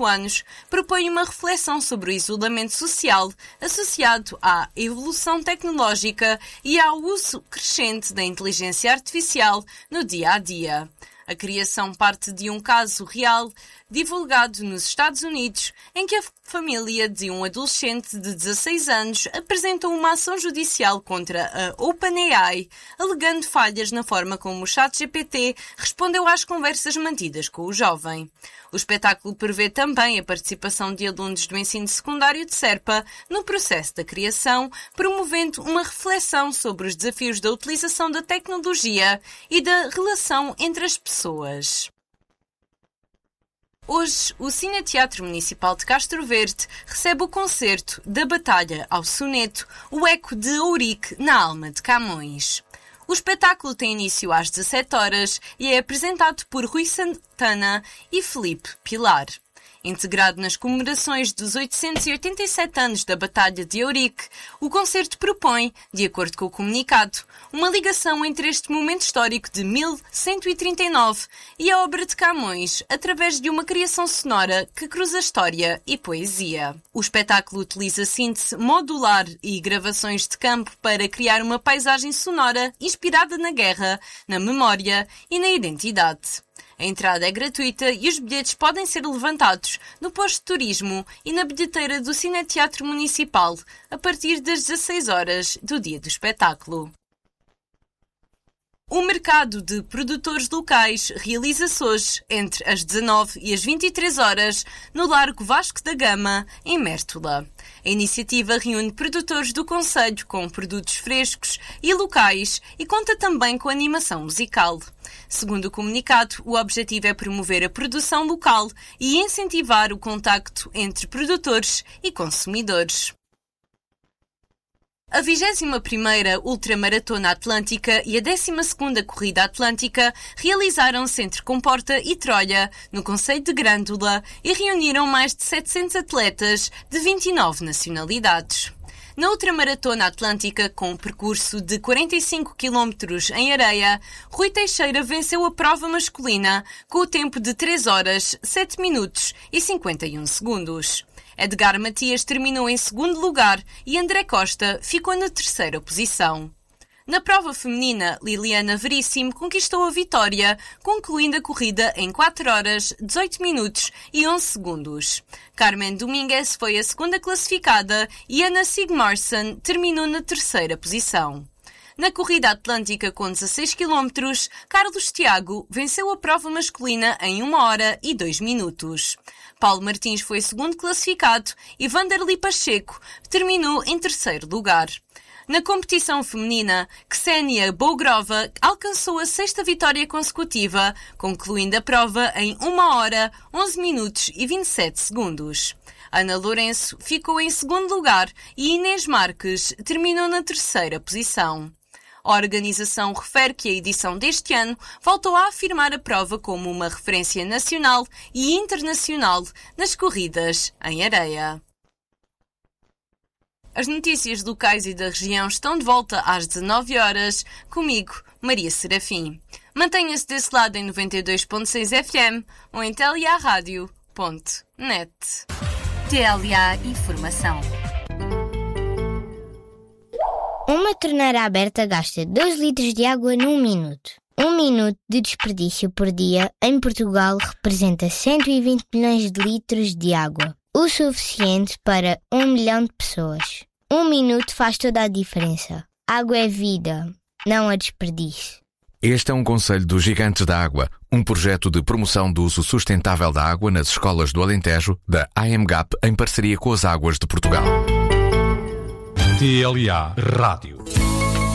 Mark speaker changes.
Speaker 1: 18 anos, propõe uma reflexão sobre o isolamento social associado à evolução tecnológica e ao uso crescente da inteligência artificial no dia-a-dia. A criação parte de um caso real divulgado nos Estados Unidos, em que a família de um adolescente de 16 anos apresentou uma ação judicial contra a OpenAI, alegando falhas na forma como o ChatGPT respondeu às conversas mantidas com o jovem. O espetáculo prevê também a participação de alunos do ensino secundário de Serpa no processo da criação, promovendo uma reflexão sobre os desafios da utilização da tecnologia e da relação entre as pessoas. Hoje, o Cineteatro Municipal de Castro Verde recebe o concerto da Batalha ao Soneto, o Eco de Ourique, na Alma de Camões. O espetáculo tem início às 17 horas e é apresentado por Rui Santana e Felipe Pilar. Integrado nas comemorações dos 887 anos da Batalha de Ourique, o concerto propõe, de acordo com o comunicado, uma ligação entre este momento histórico de 1139 e a obra de Camões, através de uma criação sonora que cruza história e poesia. O espetáculo utiliza síntese modular e gravações de campo para criar uma paisagem sonora inspirada na guerra, na memória e na identidade. A entrada é gratuita e os bilhetes podem ser levantados no posto de turismo e na bilheteira do Cineteatro Municipal a partir das 16 horas do dia do espetáculo. O mercado de produtores locais realiza-se hoje entre as 19 e as 23 horas no Largo Vasco da Gama, em Mértola. A iniciativa reúne produtores do concelho com produtos frescos e locais e conta também com animação musical. Segundo o comunicado, o objetivo é promover a produção local e incentivar o contacto entre produtores e consumidores. A 21ª Ultramaratona Atlântica e a 12ª Corrida Atlântica realizaram-se entre Comporta e Trolha, no concelho de Grândola, e reuniram mais de 700 atletas de 29 nacionalidades. Na Ultramaratona Atlântica, com um percurso de 45 km em areia, Rui Teixeira venceu a prova masculina com o tempo de 3 horas, 7 minutos e 51 segundos. Edgar Matias terminou em segundo lugar e André Costa ficou na terceira posição. Na prova feminina, Liliana Veríssimo conquistou a vitória, concluindo a corrida em 4 horas, 18 minutos e 11 segundos. Carmen Domingues foi a segunda classificada e Ana Sigmarsson terminou na terceira posição. Na corrida atlântica com 16 km, Carlos Tiago venceu a prova masculina em 1 hora e 2 minutos. Paulo Martins foi segundo classificado e Vanderly Pacheco terminou em terceiro lugar. Na competição feminina, Ksenia Bogrova alcançou a 6ª vitória consecutiva, concluindo a prova em 1 hora, 11 minutos e 27 segundos. Ana Lourenço ficou em segundo lugar e Inês Marques terminou na terceira posição. A organização refere que a edição deste ano voltou a afirmar a prova como uma referência nacional e internacional nas corridas em areia. As notícias locais e da região estão de volta às 19 horas, comigo, Maria Serafim. Mantenha-se desse lado em 92.6 FM ou em teliaradio.net. TLA Informação.
Speaker 2: Uma torneira aberta gasta 2 litros de água num minuto. 1 minuto de desperdício por dia em Portugal representa 120 milhões de litros de água. O suficiente para 1 milhão de pessoas. 1 minuto faz toda a diferença. Água é vida, não a desperdício.
Speaker 3: Este é um conselho dos Gigantes da Água, um projeto de promoção do uso sustentável da água nas escolas do Alentejo, da AMGAP, em parceria com as Águas de Portugal.
Speaker 4: TLA Rádio.